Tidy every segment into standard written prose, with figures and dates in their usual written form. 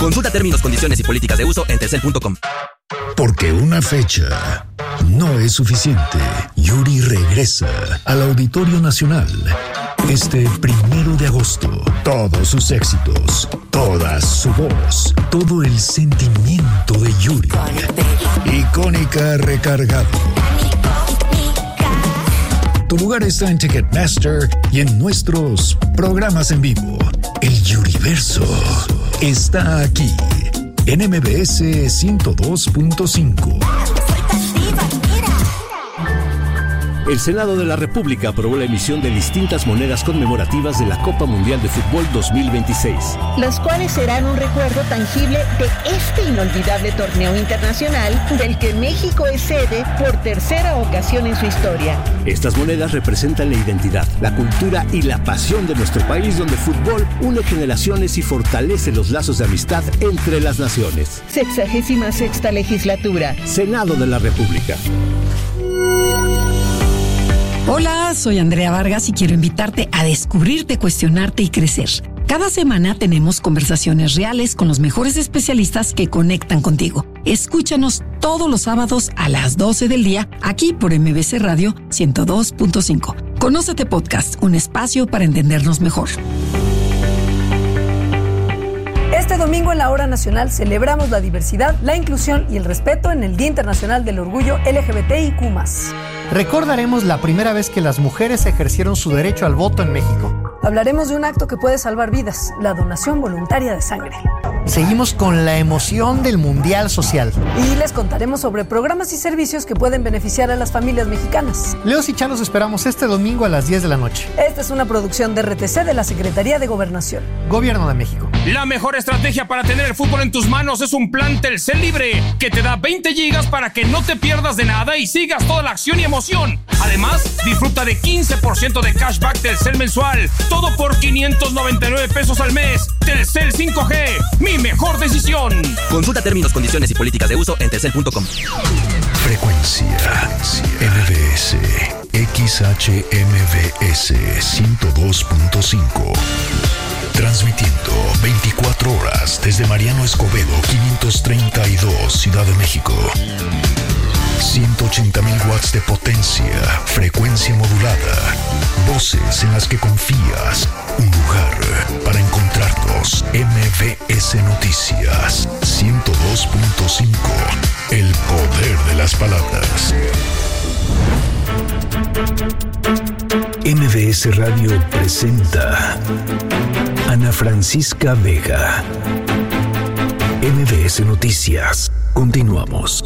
Consulta términos, condiciones y políticas de uso en telcel.com. Porque una fecha no es suficiente. Yuri regresa al Auditorio Nacional este 1 de agosto. Todos sus éxitos, toda su voz, todo el sentimiento de Yuri. Icónica recargado. Tu lugar está en Ticketmaster y en nuestros programas en vivo. El Yuriverso está aquí en MBS 102.5. El Senado de la República aprobó la emisión de distintas monedas conmemorativas de la Copa Mundial de Fútbol 2026. Las cuales serán un recuerdo tangible de este inolvidable torneo internacional del que México es sede por tercera ocasión en su historia. Estas monedas representan la identidad, la cultura y la pasión de nuestro país, donde el fútbol une generaciones y fortalece los lazos de amistad entre las naciones. 66ª legislatura. Senado de la República. Hola, soy Andrea Vargas y quiero invitarte a descubrirte, cuestionarte y crecer. Cada semana tenemos conversaciones reales con los mejores especialistas que conectan contigo. Escúchanos todos los sábados a las 12 del día, aquí por MBC Radio 102.5. Conócete Podcast, un espacio para entendernos mejor. Este domingo en la Hora Nacional celebramos la diversidad, la inclusión y el respeto en el Día Internacional del Orgullo LGBTIQ+. Recordaremos la primera vez que las mujeres ejercieron su derecho al voto en México. Hablaremos de un acto que puede salvar vidas, la donación voluntaria de sangre. Seguimos con la emoción del Mundial Social. Y les contaremos sobre programas y servicios que pueden beneficiar a las familias mexicanas. Leos y Chan los esperamos este domingo a las 10 de la noche. Esta es una producción de RTC de la Secretaría de Gobernación. Gobierno de México. La mejor estrategia para tener el fútbol en tus manos es un plan Telcel Libre que te da 20 gigas para que no te pierdas de nada y sigas toda la acción y emoción. Además, disfruta de 15% de cashback Telcel mensual. Todo por 599 pesos al mes. Telcel 5G, mi mejor decisión. Consulta términos, condiciones y políticas de uso en telcel.com. Frecuencia MBS XHMBS 102.5. Transmitiendo 24 horas desde Mariano Escobedo 532, Ciudad de México. 180,000 watts de potencia, frecuencia modulada, voces en las que confías, un lugar para encontrarnos. MBS Noticias 102.5, el poder de las palabras. MBS Radio presenta Ana Francisca Vega. MBS Noticias. Continuamos.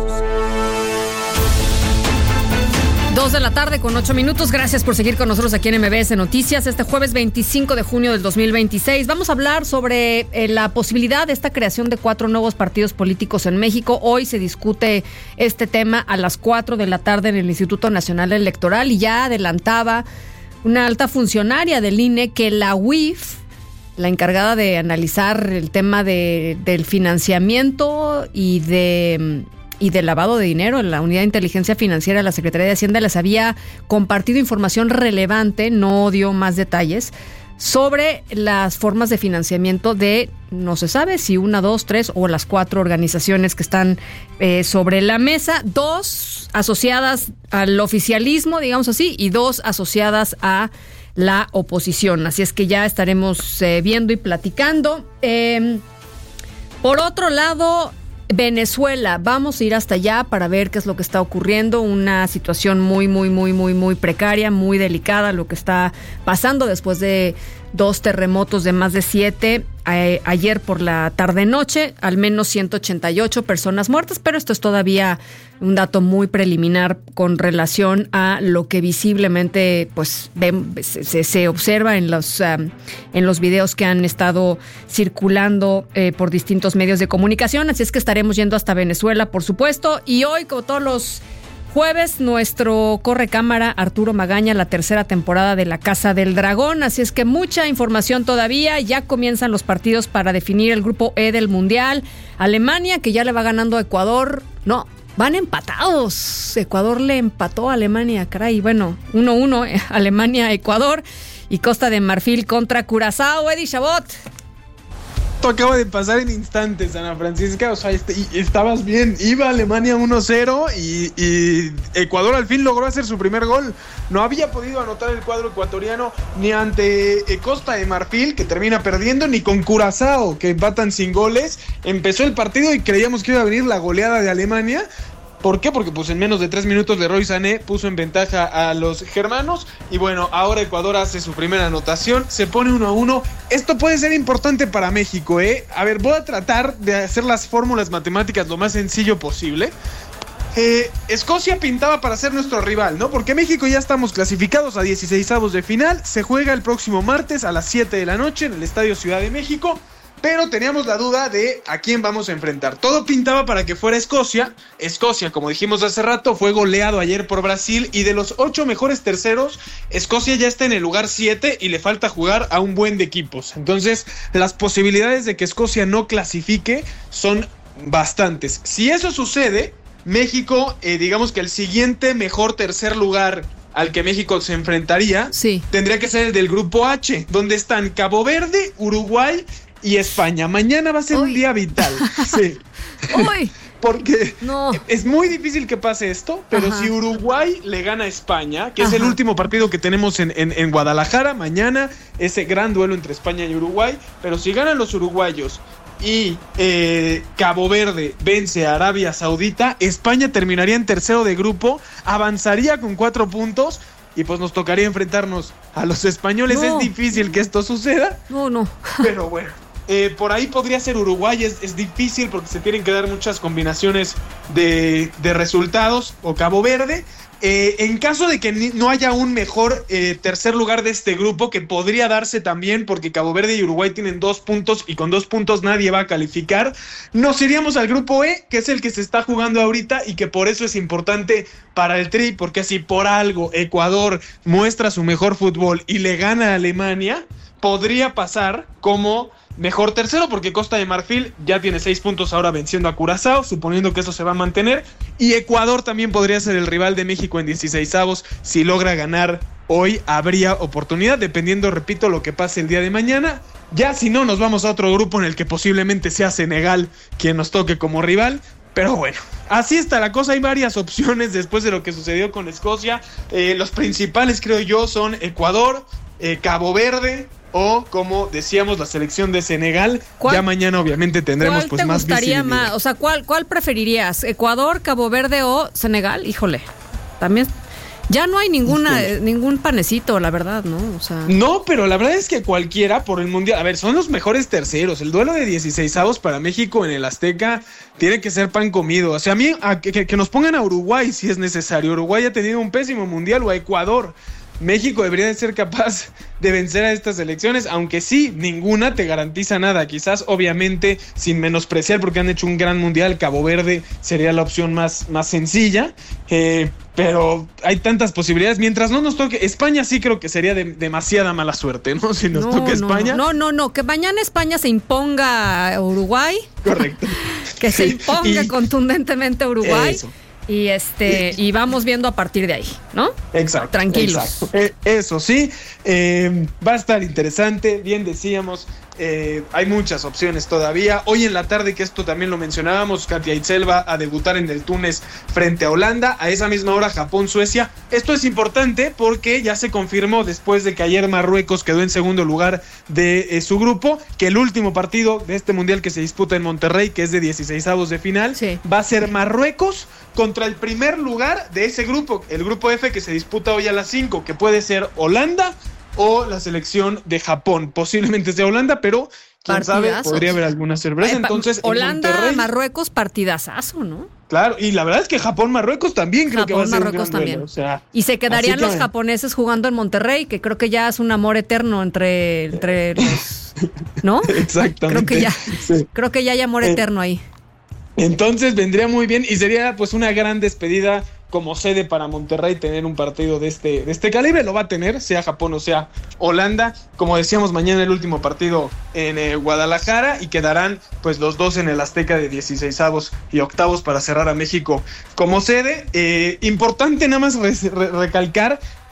2:08 p.m. Gracias por seguir con nosotros aquí en MBS Noticias. Este jueves 25 de junio del 2026 vamos a hablar sobre la posibilidad de esta creación de 4 nuevos partidos políticos en México. Hoy se discute este tema a las 4 de la tarde en el Instituto Nacional Electoral y ya adelantaba una alta funcionaria del INE que la UIF, la encargada de analizar el tema del financiamiento y del lavado de dinero en la Unidad de Inteligencia Financiera de la Secretaría de Hacienda, les había compartido información relevante, no dio más detalles, sobre las formas de financiamiento de, no se sabe si 1, 2, 3 o las 4 organizaciones que están sobre la mesa, 2 asociadas al oficialismo, digamos así, y 2 asociadas a la oposición. Así es que ya estaremos viendo y platicando. Por otro lado, Venezuela, vamos a ir hasta allá para ver qué es lo que está ocurriendo, una situación muy precaria, muy delicada, lo que está pasando después de 2 terremotos de más de 7 ayer por la tarde-noche, al menos 188 personas muertas, pero esto es todavía un dato muy preliminar con relación a lo que visiblemente pues se observa en los videos que han estado circulando por distintos medios de comunicación. Así es que estaremos yendo hasta Venezuela, por supuesto, y hoy, como todos los jueves, nuestro correcámara Arturo Magaña, la 3ª temporada de La Casa del Dragón. Así es que mucha información todavía. Ya comienzan los partidos para definir el grupo E del Mundial. Alemania, que ya le va ganando a Ecuador. No, van empatados. Ecuador le empató a Alemania, caray. Bueno, 1-1, Alemania-Ecuador. Y Costa de Marfil contra Curazao. Eddie Chabot. esto acaba de pasar en instantes, Ana Francisca. O sea, estabas bien. Iba Alemania 1-0 y Ecuador al fin logró hacer su primer gol. No había podido anotar el cuadro ecuatoriano ni ante Costa de Marfil, que termina perdiendo, ni con Curazao, que empatan sin goles. Empezó el partido y creíamos que iba a venir la goleada de Alemania. ¿Por qué? Porque pues en menos de 3 minutos Leroy Sané puso en ventaja a los germanos y bueno, ahora Ecuador hace su primera anotación, se pone 1-1. Esto puede ser importante para México, A ver, voy a tratar de hacer las fórmulas matemáticas lo más sencillo posible. Escocia pintaba para ser nuestro rival, ¿no? Porque México ya estamos clasificados a 16avos de final, se juega el próximo martes a las 7 de la noche en el Estadio Ciudad de México. Pero teníamos la duda de a quién vamos a enfrentar. Todo pintaba para que fuera Escocia. Escocia, como dijimos hace rato, fue goleado ayer por Brasil. Y de los 8 mejores terceros, Escocia ya está en el lugar 7 y le falta jugar a un buen de equipos. Entonces, las posibilidades de que Escocia no clasifique son bastantes. Si eso sucede, México, digamos que el siguiente mejor tercer lugar al que México se enfrentaría, tendría que ser el del grupo H, donde están Cabo Verde, Uruguay y España. Mañana va a ser un día vital. Sí. Porque es muy difícil que pase esto, pero si Uruguay le gana a España, que es el último partido que tenemos en Guadalajara, mañana, ese gran duelo entre España y Uruguay, pero si ganan los uruguayos y Cabo Verde vence a Arabia Saudita, España terminaría en tercero de grupo, avanzaría con 4 puntos y pues nos tocaría enfrentarnos a los españoles. Es difícil que esto suceda. Pero bueno. Por ahí podría ser Uruguay, es difícil porque se tienen que dar muchas combinaciones de resultados, o Cabo Verde. En caso de que no haya un mejor tercer lugar de este grupo, que podría darse también porque Cabo Verde y Uruguay tienen 2 puntos y con 2 puntos nadie va a calificar, nos iríamos al grupo E, que es el que se está jugando ahorita y que por eso es importante para el Tri, porque si por algo Ecuador muestra su mejor fútbol y le gana a Alemania, podría pasar como mejor tercero, porque Costa de Marfil ya tiene 6 puntos ahora venciendo a Curazao, suponiendo que eso se va a mantener, y Ecuador también podría ser el rival de México en 16avos. Si logra ganar hoy, habría oportunidad, dependiendo, repito, lo que pase el día de mañana. Ya si no, nos vamos a otro grupo en el que posiblemente sea Senegal quien nos toque como rival. Pero bueno, así está la cosa. Hay varias opciones después de lo que sucedió con Escocia. Los principales, creo yo, son Ecuador, Cabo Verde, o como decíamos, la selección de Senegal. Ya mañana obviamente tendremos pues más visibilidad. ¿Cuál te gustaría más? O sea, ¿cuál preferirías? ¿Ecuador, Cabo Verde o Senegal? Híjole, también ya no hay ningún panecito, la verdad, ¿no? O sea, no, pero la verdad es que cualquiera por el Mundial. A ver, son los mejores terceros. El duelo de 16avos para México en el Azteca tiene que ser pan comido. O sea, a mí, que nos pongan a Uruguay si es necesario. Uruguay ha tenido un pésimo Mundial, o a Ecuador. México debería de ser capaz de vencer a estas selecciones, aunque sí, ninguna te garantiza nada. Quizás, obviamente, sin menospreciar, porque han hecho un gran mundial, Cabo Verde sería la opción más sencilla, pero hay tantas posibilidades. Mientras no nos toque España, sí creo que sería demasiada mala suerte, ¿no? Si nos toca España. No, que mañana España se imponga a Uruguay. Correcto. Que se imponga contundentemente a Uruguay. Eso. Y vamos viendo a partir de ahí, ¿no? Exacto. Tranquilos. Exacto. Eso sí, va a estar interesante, bien decíamos. Hay muchas opciones todavía. Hoy en la tarde, que esto también lo mencionábamos, Katia Itzel va a debutar en el Túnez frente a Holanda. A esa misma hora, Japón-Suecia. Esto es importante porque ya se confirmó, después de que ayer Marruecos quedó en segundo lugar de su grupo, que el último partido de este mundial que se disputa en Monterrey, que es de 16avos de final, va a ser Marruecos contra el primer lugar de ese grupo, el grupo F, que se disputa hoy a las 5, que puede ser Holanda o la selección de Japón. Posiblemente sea Holanda, pero quién sabe, podría haber alguna sorpresa. Entonces, Holanda, Marruecos, partidazazo, ¿no? Claro, y la verdad es que Japón-Marruecos también creo que va a ser un gran duelo. O sea, y se quedarían los japoneses jugando en Monterrey, que creo que ya es un amor eterno entre los, ¿no? Exactamente. Creo que ya hay amor eterno ahí. Entonces vendría muy bien y sería pues una gran despedida como sede para Monterrey tener un partido de este calibre. Lo va a tener, sea Japón o sea Holanda. Como decíamos, mañana el último partido en Guadalajara, y quedarán pues los dos en el Azteca de 16avos y octavos para cerrar a México como sede. Importante nada más recalcar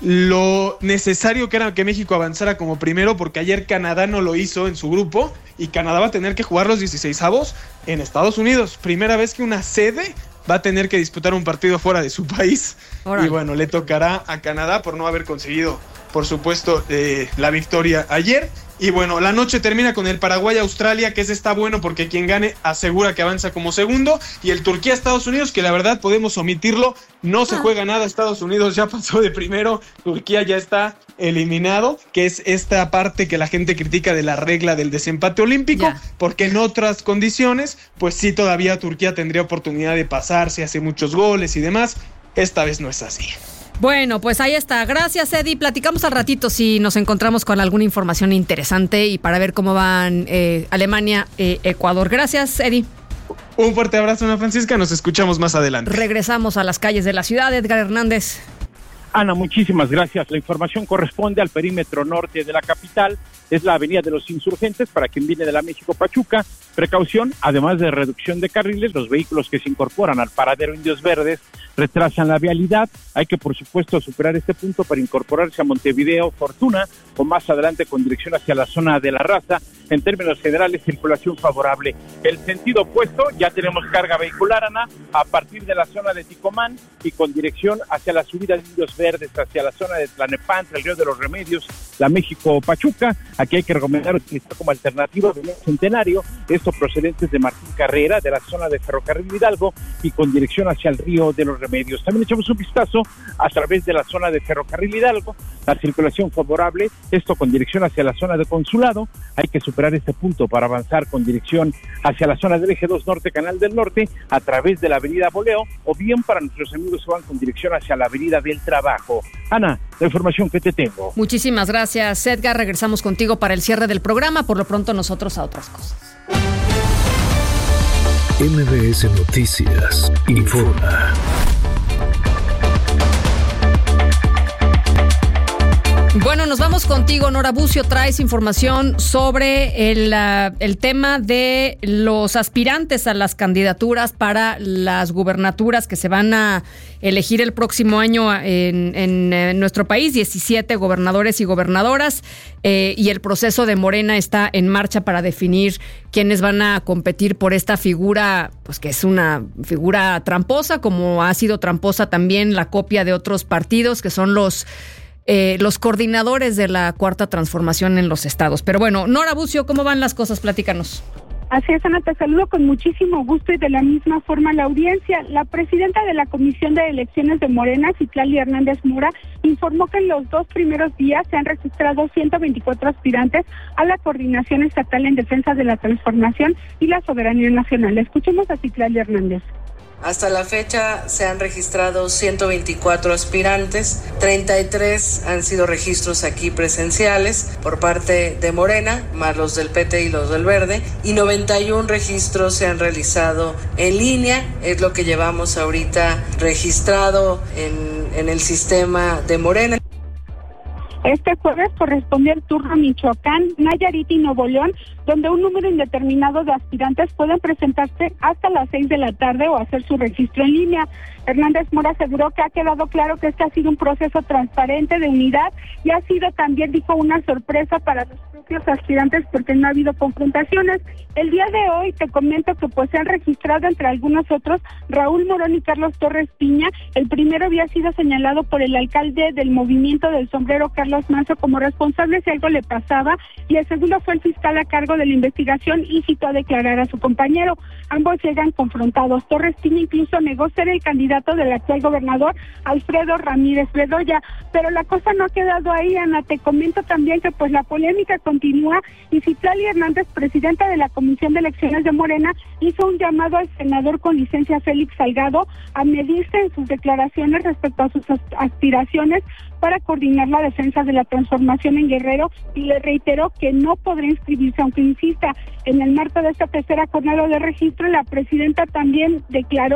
lo necesario que era que México avanzara como primero, porque ayer Canadá no lo hizo en su grupo y Canadá va a tener que jugar los 16avos en Estados Unidos. Primera vez que una sede va a tener que disputar un partido fuera de su país. Y bueno, le tocará a Canadá por no haber conseguido, por supuesto, la victoria ayer. Y bueno, la noche termina con el Paraguay-Australia, que ese está bueno porque quien gane asegura que avanza como segundo. Y el Turquía-Estados Unidos, que la verdad podemos omitirlo, no se juega nada. Estados Unidos ya pasó de primero, Turquía ya está eliminado, que es esta parte que la gente critica de la regla del desempate olímpico, porque en otras condiciones, pues sí, todavía Turquía tendría oportunidad de pasar, si hace muchos goles y demás. Esta vez no es así. Bueno, pues ahí está. Gracias, Eddie. Platicamos al ratito si nos encontramos con alguna información interesante y para ver cómo van Alemania, Ecuador. Gracias, Eddie. Un fuerte abrazo, Ana Francisca. Nos escuchamos más adelante. Regresamos a las calles de la ciudad. Edgar Hernández. Ana, muchísimas gracias. La información corresponde al perímetro norte de la capital. Es la avenida de los Insurgentes para quien viene de la México-Pachuca. Precaución, además de reducción de carriles, los vehículos que se incorporan al paradero Indios Verdes retrasan la vialidad. Hay que, por supuesto, superar este punto para incorporarse a Montevideo Fortuna o más adelante con dirección hacia la zona de La Raza. En términos generales, circulación favorable. El sentido opuesto, ya tenemos carga vehicular, Ana, a partir de la zona de Ticomán y con dirección hacia la subida de Indios Verdes, hacia la zona de Tlanepantla, el Río de los Remedios, la México-Pachuca. Aquí hay que recomendar utilizar como alternativa de Centenario, esto procedentes de Martín Carrera, de la zona de Ferrocarril Hidalgo y con dirección hacia el Río de los Remedios. También echamos un vistazo a través de la zona de Ferrocarril Hidalgo, la circulación favorable, esto con dirección hacia la zona de Consulado. Hay que superar este punto para avanzar con dirección hacia la zona del Eje 2 Norte, Canal del Norte, a través de la avenida Boleo, o bien para nuestros amigos que van con dirección hacia la avenida del Trabajo. Ana, la información que te tengo. Muchísimas gracias, Edgar. Regresamos contigo para el cierre del programa. Por lo pronto, nosotros a otras cosas. MBS Noticias informa. Bueno, nos vamos contigo, Nora Bucio. Traes información sobre el tema de los aspirantes a las candidaturas para las gubernaturas que se van a elegir el próximo año en nuestro país, 17 gobernadores y gobernadoras, y el proceso de Morena está en marcha para definir quiénes van a competir por esta figura, pues que es una figura tramposa, como ha sido tramposa también la copia de otros partidos, que son los coordinadores de la Cuarta Transformación en los estados. Pero bueno, Nora Bucio, ¿cómo van las cosas? Platícanos. Así es, Ana, te saludo con muchísimo gusto y de la misma forma la audiencia. La presidenta de la Comisión de Elecciones de Morena, Citlali Hernández Mora, informó que en los 2 primeros días se han registrado 124 aspirantes a la Coordinación Estatal en Defensa de la Transformación y la Soberanía Nacional. Escuchemos a Citlali Hernández. Hasta la fecha se han registrado 124 aspirantes, 33 han sido registros aquí presenciales por parte de Morena, más los del PT y los del Verde, y 91 registros se han realizado en línea, es lo que llevamos ahorita registrado en el sistema de Morena. Este jueves corresponde el turno a Michoacán, Nayarit y Nuevo León, donde un número indeterminado de aspirantes pueden presentarse hasta las 6 de la tarde o hacer su registro en línea. Hernández Mora aseguró que ha quedado claro que este ha sido un proceso transparente de unidad y ha sido también, dijo, una sorpresa para los propios aspirantes porque no ha habido confrontaciones. El día de hoy te comento que pues se han registrado entre algunos otros Raúl Morón y Carlos Torres Piña. El primero había sido señalado por el alcalde del Movimiento del Sombrero, Carlos Manso, como responsable si algo le pasaba, y el segundo fue el fiscal a cargo de la investigación y citó a declarar a su compañero. Ambos llegan confrontados. Torres Piña incluso negó ser el candidato del actual gobernador Alfredo Ramírez Bedoya, pero la cosa no ha quedado ahí, Ana. Te comento también que pues la polémica continúa y Citlali Hernández, presidenta de la Comisión de Elecciones de Morena, hizo un llamado al senador con licencia Félix Salgado a medirse en sus declaraciones respecto a sus aspiraciones para coordinar la defensa de la transformación en Guerrero, y le reiteró que no podrá inscribirse, aunque insista. En el marco de esta tercera jornada de registro, la presidenta también declaró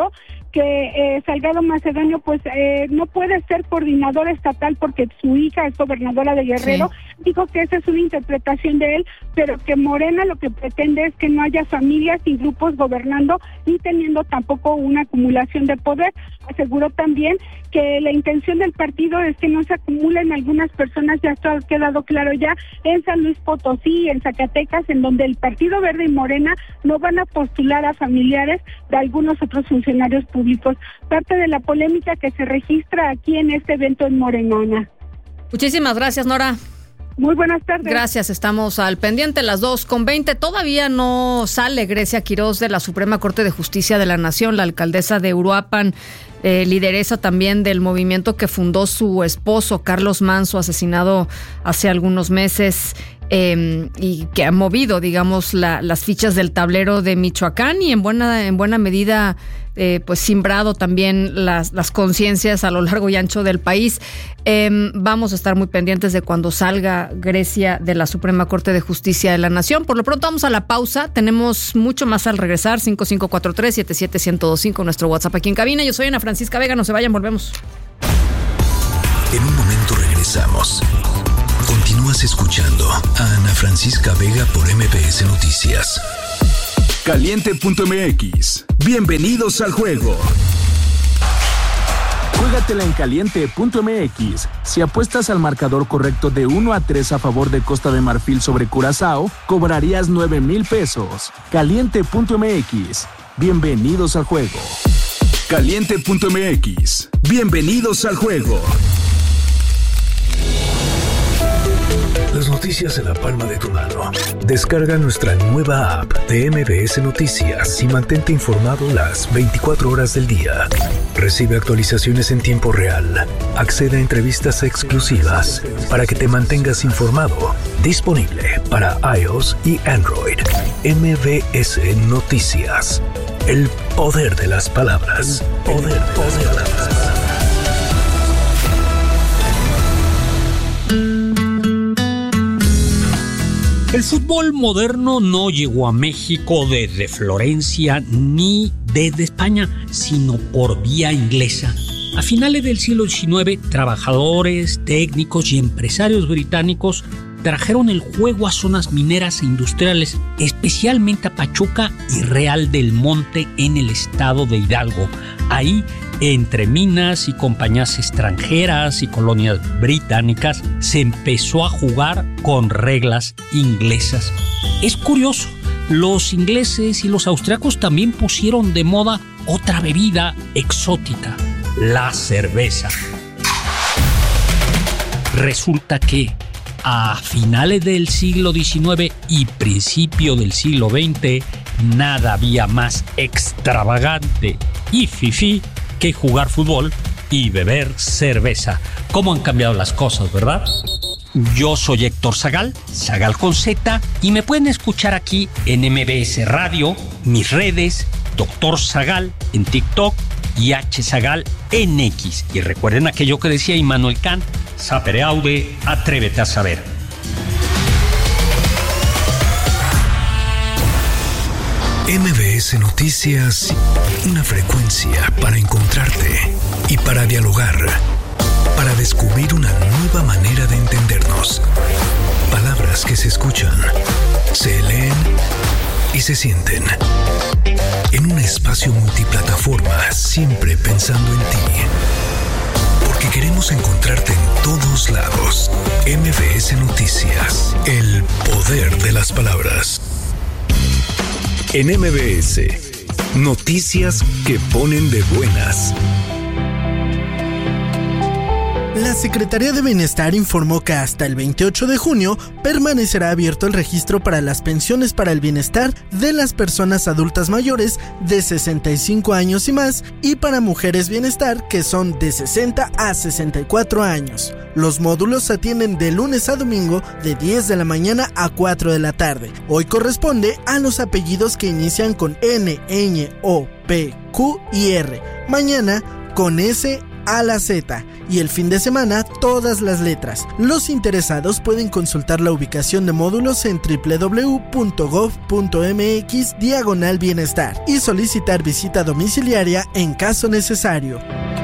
que Salgado Macedonio pues no puede ser coordinador estatal porque su hija es gobernadora de Guerrero. Sí. Dijo que esa es una interpretación de él, pero que Morena lo que pretende es que no haya familias y grupos gobernando ni teniendo tampoco una acumulación de poder. Aseguró también que la intención del partido es que no se acumulen algunas personas, ya esto ha quedado claro ya en San Luis Potosí, en Zacatecas, en donde el Partido Verde y Morena no van a postular a familiares de algunos otros funcionarios públicos. Parte de la polémica que se registra aquí en este evento en Morenona. Muchísimas gracias, Nora. Muy buenas tardes. Gracias, estamos al pendiente, las 2:20. Todavía no sale Grecia Quirós de la Suprema Corte de Justicia de la Nación, la alcaldesa de Uruapan, lideresa también del movimiento que fundó su esposo, Carlos Manso, asesinado hace algunos meses, y que ha movido, digamos, las fichas del tablero de Michoacán y en buena medida pues simbrado también las conciencias a lo largo y ancho del país. Vamos a estar muy pendientes de cuando salga Grecia de la Suprema Corte de Justicia de la Nación. Por lo pronto vamos a la pausa, tenemos mucho más al regresar. 5543-77125, nuestro WhatsApp aquí en cabina. Yo soy Ana Francisca Vega, no se vayan, volvemos. En un momento regresamos. Continúas escuchando a Ana Francisca Vega por MBS Noticias. Caliente.mx. Bienvenidos al juego. Juégatela en Caliente.mx. Si apuestas al marcador correcto de 1-3 a favor de Costa de Marfil sobre Curazao, cobrarías 9,000 pesos. Caliente.mx. Bienvenidos al juego. Caliente.mx. Bienvenidos al juego. Las noticias en la palma de tu mano. Descarga nuestra nueva app de MBS Noticias y mantente informado las 24 horas del día. Recibe actualizaciones en tiempo real. Accede a entrevistas exclusivas para que te mantengas informado. Disponible para iOS y Android. MBS Noticias. El poder de las palabras. Poder de las palabras. El fútbol moderno no llegó a México desde Florencia ni desde España, sino por vía inglesa. A finales del siglo XIX, trabajadores, técnicos y empresarios británicos trajeron el juego a zonas mineras e industriales, especialmente a Pachuca y Real del Monte en el estado de Hidalgo. Ahí, entre minas y compañías extranjeras y colonias británicas, se empezó a jugar con reglas inglesas. Es curioso, los ingleses y los austriacos también pusieron de moda otra bebida exótica, la cerveza. Resulta que a finales del siglo XIX y principio del siglo XX, nada había más extravagante y fifí que jugar fútbol y beber cerveza. ¿Cómo han cambiado las cosas, verdad? Yo soy Héctor Zagal, Zagal con Z, y me pueden escuchar aquí en MBS Radio, mis redes, Dr. Zagal en TikTok y H. Zagal en X. Y recuerden aquello que decía Immanuel Kant, sapere aude, atrévete a saber. MBS Noticias, una frecuencia para encontrarte y para dialogar, para descubrir una nueva manera de entendernos. Palabras que se escuchan, se leen y se sienten. En un espacio multiplataforma, siempre pensando en ti. Porque queremos encontrarte en todos lados. MBS Noticias, el poder de las palabras. En MBS, noticias que ponen de buenas. La Secretaría de Bienestar informó que hasta el 28 de junio permanecerá abierto el registro para las pensiones para el bienestar de las personas adultas mayores de 65 años y más y para mujeres bienestar que son de 60 a 64 años. Los módulos se atienden de lunes a domingo de 10 de la mañana a 4 de la tarde. Hoy corresponde a los apellidos que inician con N, Ñ, O, P, Q y R. Mañana con S, a la Z y el fin de semana todas las letras. Los interesados pueden consultar la ubicación de módulos en www.gov.mx/bienestar y solicitar visita domiciliaria en caso necesario.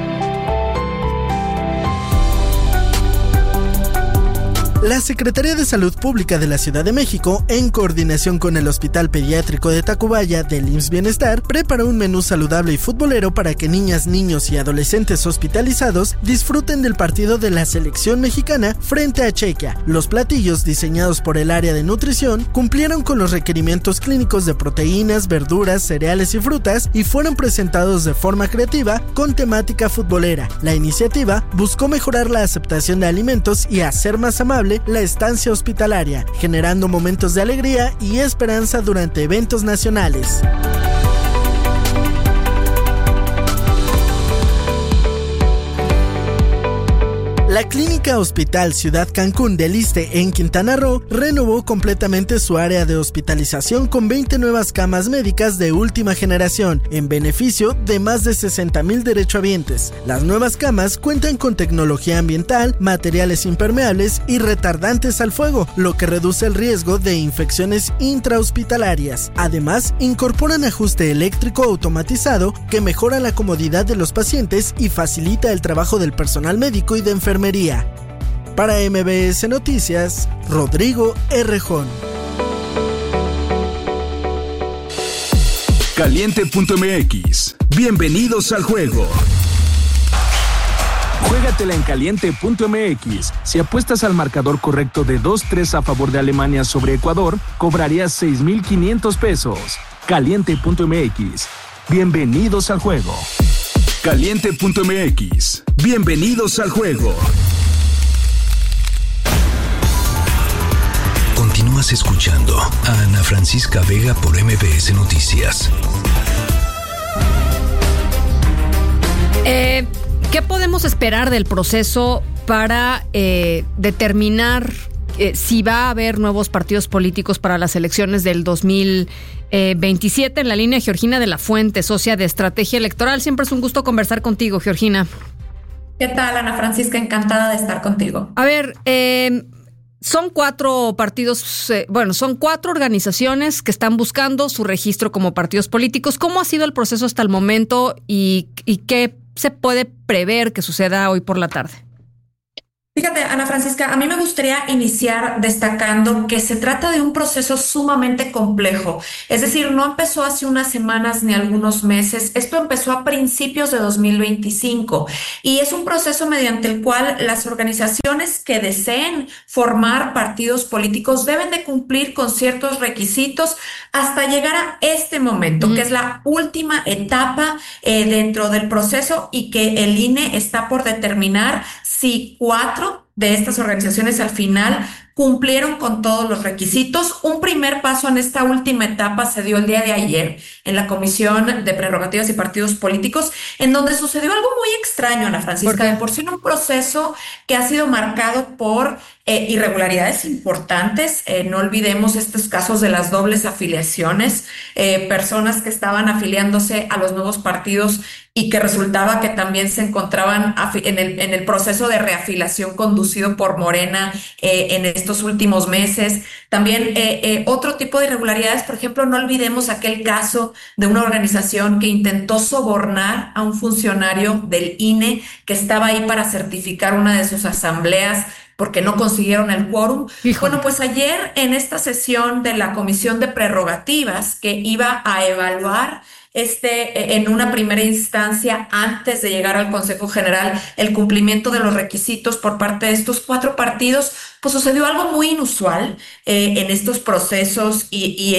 La Secretaría de Salud Pública de la Ciudad de México, en coordinación con el Hospital Pediátrico de Tacubaya del IMSS Bienestar, preparó un menú saludable y futbolero para que niñas, niños y adolescentes hospitalizados disfruten del partido de la selección mexicana frente a Chequia. Los platillos, diseñados por el área de nutrición, cumplieron con los requerimientos clínicos de proteínas, verduras, cereales y frutas y fueron presentados de forma creativa con temática futbolera. La iniciativa buscó mejorar la aceptación de alimentos y hacer más amable la estancia hospitalaria, generando momentos de alegría y esperanza durante eventos nacionales. La Clínica Hospital Ciudad Cancún del ISSSTE en Quintana Roo renovó completamente su área de hospitalización con 20 nuevas camas médicas de última generación, en beneficio de más de 60,000 derechohabientes. Las nuevas camas cuentan con tecnología ambiental, materiales impermeables y retardantes al fuego, lo que reduce el riesgo de infecciones intrahospitalarias. Además, incorporan ajuste eléctrico automatizado que mejora la comodidad de los pacientes y facilita el trabajo del personal médico y de enfermería. Para MBS Noticias, Rodrigo Errejón. Caliente.mx. Bienvenidos al juego. Juégatela en Caliente.mx. Si apuestas al marcador correcto de 2-3 a favor de Alemania sobre Ecuador, cobrarías 6,500 pesos. Caliente.mx. Bienvenidos al juego. Caliente.mx. Bienvenidos al juego. Continúas escuchando a Ana Francisca Vega por MBS Noticias. ¿Qué podemos esperar del proceso para determinar si va a haber nuevos partidos políticos para las elecciones del 2027? En la línea, Georgina de la Fuente, socia de Estrategia Electoral. Siempre es un gusto conversar contigo, Georgina. ¿Qué tal, Ana Francisca? Encantada de estar contigo. A ver, son 4 partidos, son 4 organizaciones que están buscando su registro como partidos políticos. ¿Cómo ha sido el proceso hasta el momento y qué se puede prever que suceda hoy por la tarde? Fíjate, Ana Francisca, a mí me gustaría iniciar destacando que se trata de un proceso sumamente complejo. Es decir, no empezó hace unas semanas ni algunos meses. Esto empezó a principios de 2025 y es un proceso mediante el cual las organizaciones que deseen formar partidos políticos deben de cumplir con ciertos requisitos hasta llegar a este momento, que es la última etapa dentro del proceso y que el INE está por determinar si 4 de estas organizaciones al final cumplieron con todos los requisitos. Un primer paso en esta última etapa se dio el día de ayer en la Comisión de Prerrogativas y Partidos Políticos, en donde sucedió algo muy extraño, Ana Francisca. De por sí un proceso que ha sido marcado por irregularidades importantes. No olvidemos estos casos de las dobles afiliaciones, personas que estaban afiliándose a los nuevos partidos y que resultaba que también se encontraban en el proceso de reafiliación conducido por Morena en estos últimos meses. También otro tipo de irregularidades, por ejemplo, no olvidemos aquel caso de una organización que intentó sobornar a un funcionario del INE que estaba ahí para certificar una de sus asambleas porque no consiguieron el quórum. Bueno, pues ayer en esta sesión de la Comisión de Prerrogativas que iba a evaluar en una primera instancia, antes de llegar al Consejo General, el cumplimiento de los requisitos por parte de estos 4 partidos, pues sucedió algo muy inusual en estos procesos y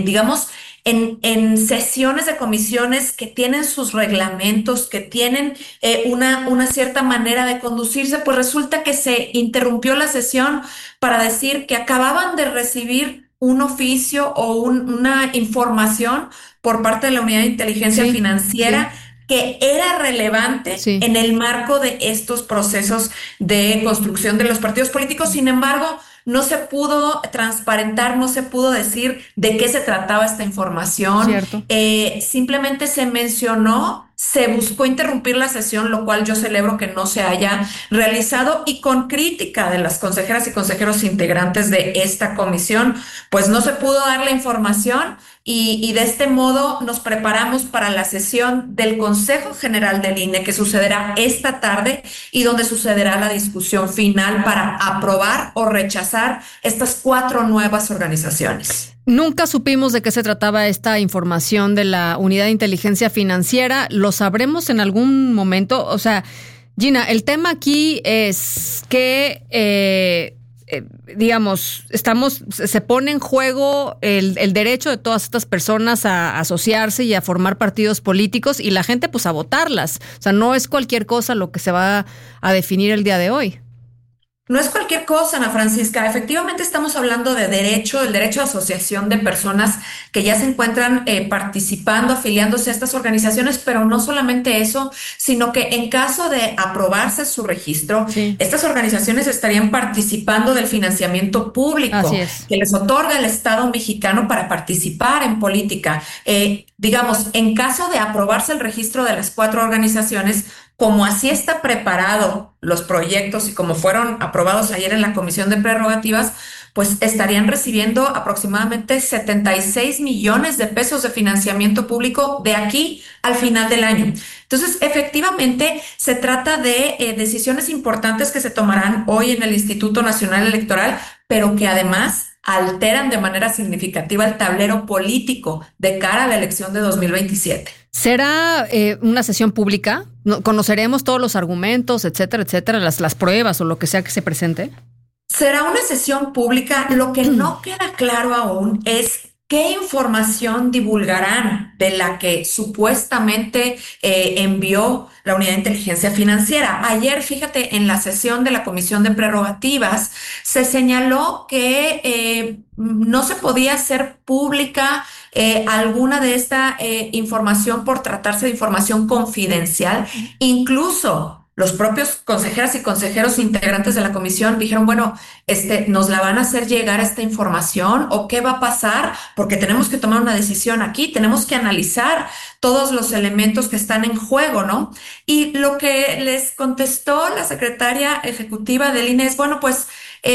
en sesiones de comisiones que tienen sus reglamentos, que tienen una cierta manera de conducirse. Pues resulta que se interrumpió la sesión para decir que acababan de recibir un oficio o una información por parte de la Unidad de Inteligencia Financiera que era relevante en el marco de estos procesos de construcción de los partidos políticos. Sin embargo, no se pudo transparentar, no se pudo decir de qué se trataba esta información. Simplemente se mencionó se buscó interrumpir la sesión, lo cual yo celebro que no se haya realizado, y con crítica de las consejeras y consejeros integrantes de esta comisión, pues no se pudo dar la información y de este modo nos preparamos para la sesión del Consejo General del INE que sucederá esta tarde y donde sucederá la discusión final para aprobar o rechazar estas 4 nuevas organizaciones. Nunca supimos de qué se trataba esta información de la Unidad de Inteligencia Financiera. ¿Lo sabremos en algún momento? O sea, Gina, el tema aquí es que, digamos, se pone en juego el derecho de todas estas personas a asociarse y a formar partidos políticos y la gente pues a votarlas. O sea, no es cualquier cosa lo que se va a definir el día de hoy. No es cualquier cosa, Ana Francisca. Efectivamente estamos hablando de el derecho de asociación de personas que ya se encuentran participando, afiliándose a estas organizaciones, pero no solamente eso, sino que en caso de aprobarse su registro, estas organizaciones estarían participando del financiamiento público que les otorga el Estado mexicano para participar en política. Digamos, en caso de aprobarse el registro de las 4 organizaciones, como así está preparado los proyectos y como fueron aprobados ayer en la Comisión de Prerrogativas, pues estarían recibiendo aproximadamente 76 millones de pesos de financiamiento público de aquí al final del año. Entonces, efectivamente, se trata de decisiones importantes que se tomarán hoy en el Instituto Nacional Electoral, pero que además alteran de manera significativa el tablero político de cara a la elección de 2027. ¿Será una sesión pública? ¿Conoceremos todos los argumentos, etcétera, las pruebas o lo que sea que se presente? Será una sesión pública. Lo que no queda claro aún es qué información divulgarán de la que supuestamente envió la Unidad de Inteligencia Financiera. Ayer, fíjate, en la sesión de la Comisión de Prerrogativas se señaló que no se podía hacer pública alguna de esta información por tratarse de información confidencial. Incluso los propios consejeras y consejeros integrantes de la comisión dijeron, bueno, ¿nos la van a hacer llegar esta información o qué va a pasar? Porque tenemos que tomar una decisión aquí, tenemos que analizar todos los elementos que están en juego, ¿no? Y lo que les contestó la secretaria ejecutiva del INE es, bueno, pues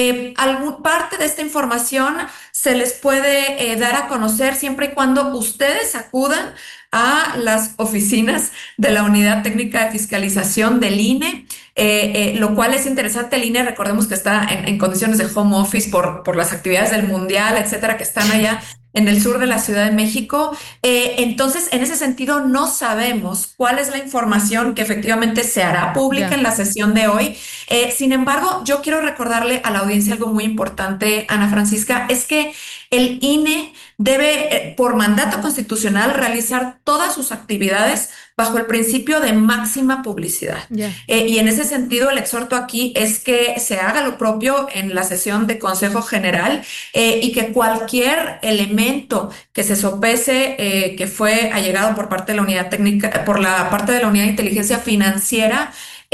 parte de esta información se les puede dar a conocer siempre y cuando ustedes acudan a las oficinas de la Unidad Técnica de Fiscalización del INE, lo cual es interesante. El INE, recordemos que está en condiciones de home office por las actividades del Mundial, etcétera, que están allá en el sur de la Ciudad de México. Entonces, en ese sentido, no sabemos cuál es la información que efectivamente se hará pública en la sesión de hoy. Sin embargo, yo quiero recordarle a la audiencia algo muy importante, Ana Francisca, es que el INE debe, por mandato constitucional, realizar todas sus actividades bajo el principio de máxima publicidad. Y en ese sentido, el exhorto aquí es que se haga lo propio en la sesión de Consejo General y que cualquier elemento que se sopese que fue allegado por parte de la unidad técnica, por la parte de la Unidad de Inteligencia Financiera,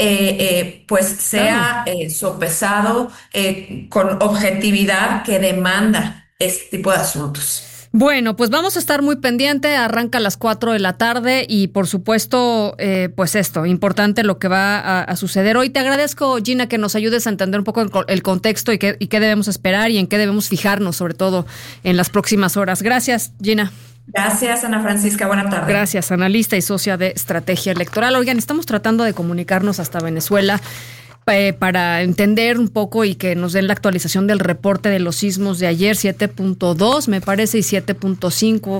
pues sea sopesado con objetividad que demanda este tipo de asuntos. Bueno, pues vamos a estar muy pendiente. Arranca a las 4 de la tarde y por supuesto, pues importante lo que va a suceder hoy. Te agradezco, Gina, que nos ayudes a entender un poco el contexto y qué debemos esperar y en qué debemos fijarnos, sobre todo en las próximas horas. Gracias, Gina. Gracias, Ana Francisca. Buena tarde. Gracias, analista y socia de estrategia electoral. Oigan, estamos tratando de comunicarnos hasta Venezuela para entender un poco y que nos den la actualización del reporte de los sismos de ayer, 7.2 me parece y 7.5,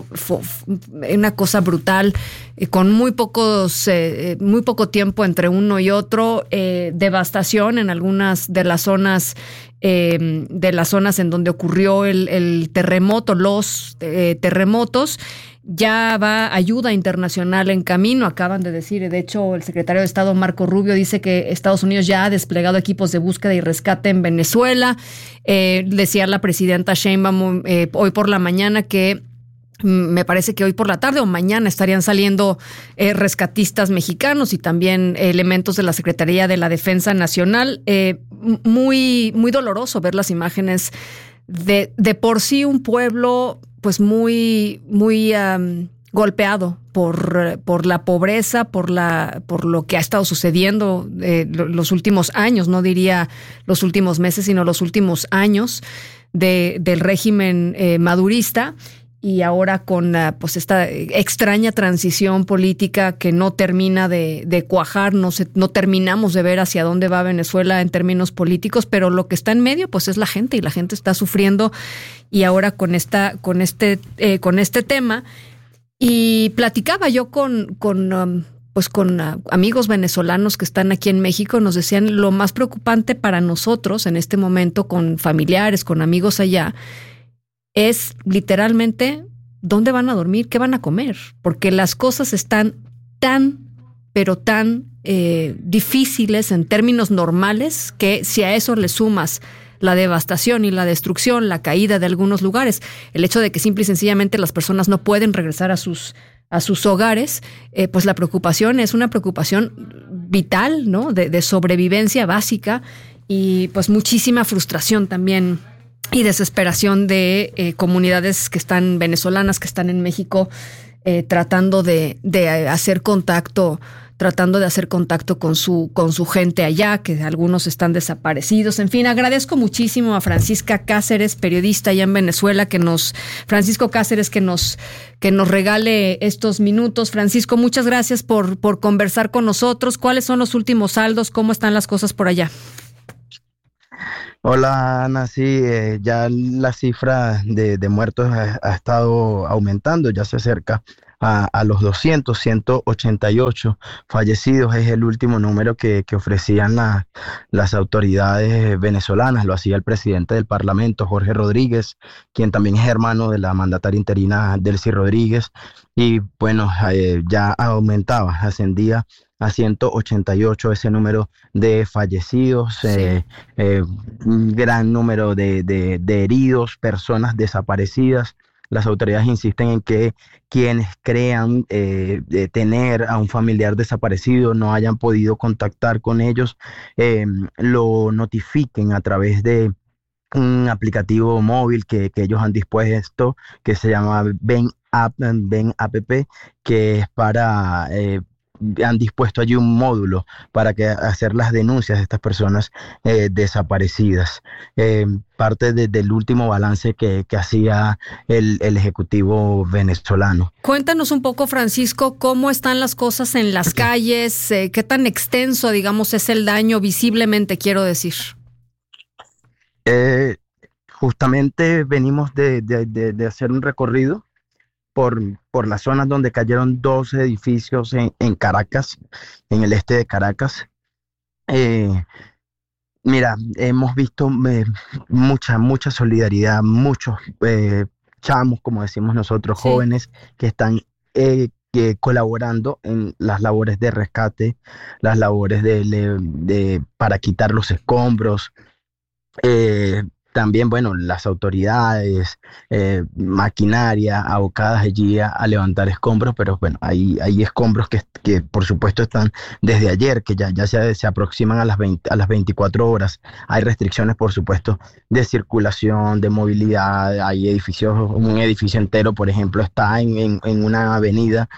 una cosa brutal, con muy poco tiempo entre uno y otro, devastación en algunas de las zonas en donde ocurrió el terremoto, los terremotos. Ya va ayuda internacional en camino, acaban de decir. De hecho, el secretario de Estado, Marco Rubio, dice que Estados Unidos ya ha desplegado equipos de búsqueda y rescate en Venezuela. Decía la presidenta Sheinbaum hoy por la mañana que me parece que hoy por la tarde o mañana estarían saliendo rescatistas mexicanos y también elementos de la Secretaría de la Defensa Nacional. Muy, muy doloroso ver las imágenes de por sí un pueblo pues muy golpeado por la pobreza, por lo que ha estado sucediendo los últimos años, no diría los últimos meses, sino los últimos años del régimen madurista. Y ahora con pues esta extraña transición política que no termina de cuajar, no terminamos de ver hacia dónde va Venezuela en términos políticos, pero lo que está en medio pues es la gente, y la gente está sufriendo. Y ahora con este tema, y platicaba yo con amigos venezolanos que están aquí en México, nos decían lo más preocupante para nosotros en este momento, con familiares, con amigos allá, es literalmente dónde van a dormir, qué van a comer, porque las cosas están tan difíciles en términos normales, que si a eso le sumas la devastación y la destrucción, la caída de algunos lugares, el hecho de que simple y sencillamente las personas no pueden regresar a sus hogares, pues la preocupación es una preocupación vital, ¿no? De sobrevivencia básica, y pues muchísima frustración también y desesperación de comunidades venezolanas que están en México, tratando de hacer contacto con su gente allá, que algunos están desaparecidos. En fin, agradezco muchísimo a Francisca Cáceres, periodista allá en Venezuela, que nos regale estos minutos. Francisco, muchas gracias por conversar con nosotros. ¿Cuáles son los últimos saldos? ¿Cómo están las cosas por allá? Hola, Ana, sí, ya la cifra de muertos ha estado aumentando, ya se acerca a los 188 fallecidos, es el último número que ofrecían las autoridades venezolanas. Lo hacía el presidente del Parlamento, Jorge Rodríguez, quien también es hermano de la mandataria interina Delcy Rodríguez, y bueno, ya ascendía a 188 ese número de fallecidos, sí. Un gran número de heridos, personas desaparecidas. Las autoridades insisten en que quienes crean tener a un familiar desaparecido, no hayan podido contactar con ellos, lo notifiquen a través de un aplicativo móvil que ellos han dispuesto, que se llama Ven App, que es para... han dispuesto allí un módulo para hacer las denuncias de estas personas desaparecidas. Parte del último balance que hacía el Ejecutivo venezolano. Cuéntanos un poco, Francisco, cómo están las cosas en las calles, qué tan extenso, digamos, es el daño visiblemente, quiero decir. Justamente venimos de hacer un recorrido por las zonas donde cayeron 12 edificios en Caracas, en el este de Caracas. Mira, hemos visto mucha solidaridad, muchos chamos, como decimos nosotros, sí, jóvenes que están colaborando en las labores de rescate, las labores para quitar los escombros. También, bueno, las autoridades, maquinaria abocadas allí a levantar escombros, pero bueno, hay escombros que por supuesto están desde ayer, que ya se aproximan a las 24 horas. Hay restricciones, por supuesto, de circulación, de movilidad. Hay edificios, un edificio entero, por ejemplo, está en una avenida,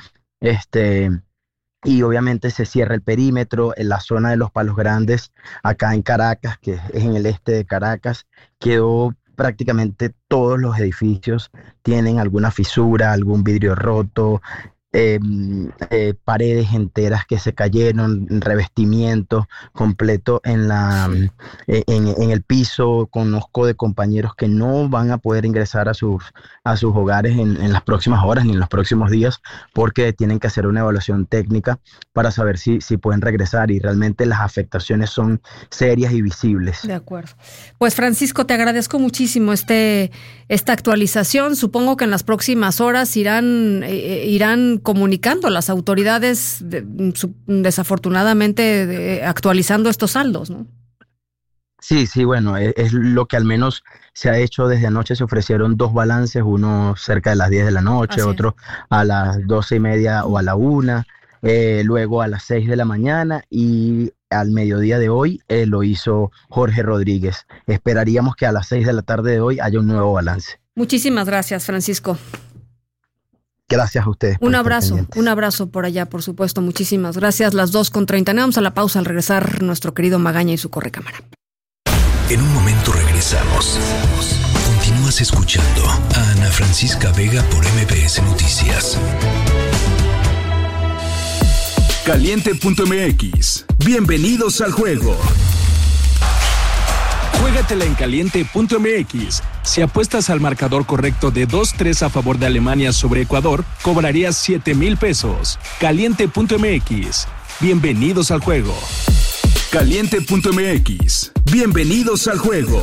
y obviamente se cierra el perímetro. En la zona de los Palos Grandes, acá en Caracas, que es en el este de Caracas, quedó prácticamente todos los edificios, tienen alguna fisura, algún vidrio roto, paredes enteras que se cayeron, revestimiento completo en el piso. Conozco de compañeros que no van a poder ingresar a sus hogares en las próximas horas ni en los próximos días, porque tienen que hacer una evaluación técnica para saber si pueden regresar, y realmente las afectaciones son serias y visibles. De acuerdo. Pues Francisco, te agradezco muchísimo esta actualización. Supongo que en las próximas horas irán comunicando las autoridades, desafortunadamente, actualizando estos saldos, ¿no? Sí, bueno, es lo que al menos se ha hecho desde anoche. Se ofrecieron 2 balances, uno cerca de las 10 de la noche, otro a las 12:30 o a la 1, luego a las 6 de la mañana, y al mediodía de hoy lo hizo Jorge Rodríguez. Esperaríamos que a las 6 de la tarde de hoy haya un nuevo balance. Muchísimas gracias, Francisco. gracias a ustedes. Un abrazo por allá, por supuesto. Muchísimas gracias. Las 2:30. Vamos a la pausa al regresar nuestro querido Magaña y su correcámara. En un momento regresamos. Continúas escuchando a Ana Francisca Vega por MBS Noticias. Caliente.mx. Bienvenidos al juego. Juégatela en Caliente.mx. Si apuestas al marcador correcto de 2-3 a favor de Alemania sobre Ecuador, cobrarías 7,000 pesos. Caliente.mx. Bienvenidos al juego. Caliente.mx. Bienvenidos al juego.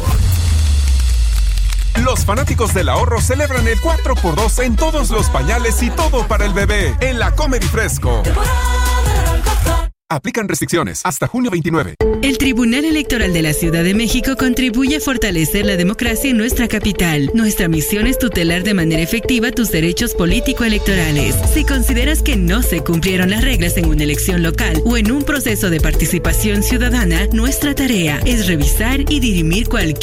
Los fanáticos del ahorro celebran el 4x2 en todos los pañales y todo para el bebé en la Comer y Fresco. Aplican restricciones hasta junio 29. El Tribunal Electoral de la Ciudad de México contribuye a fortalecer la democracia en nuestra capital. Nuestra misión es tutelar de manera efectiva tus derechos político-electorales. Si consideras que no se cumplieron las reglas en una elección local o en un proceso de participación ciudadana, nuestra tarea es revisar y dirimir cualquier